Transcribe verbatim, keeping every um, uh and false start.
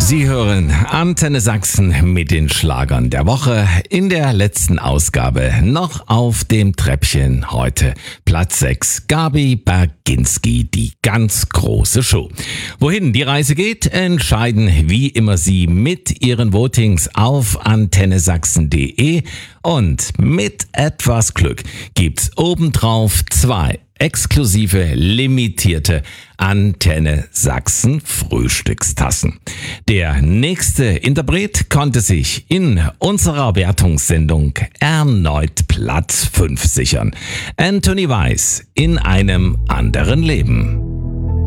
Sie hören Antenne Sachsen mit den Schlagern der Woche. In der letzten Ausgabe noch auf dem Treppchen heute Platz sechs. Gabi Berginski, die ganz große Show. Wohin die Reise geht, entscheiden wie immer Sie mit Ihren Votings auf antenne sachsen punkt de und mit etwas Glück gibt's obendrauf zwei exklusive, limitierte Antenne Sachsen Frühstückstassen. Der nächste Interpret konnte sich in unserer Wertungssendung erneut Platz fünf sichern. Anthony Weiss in einem anderen Leben.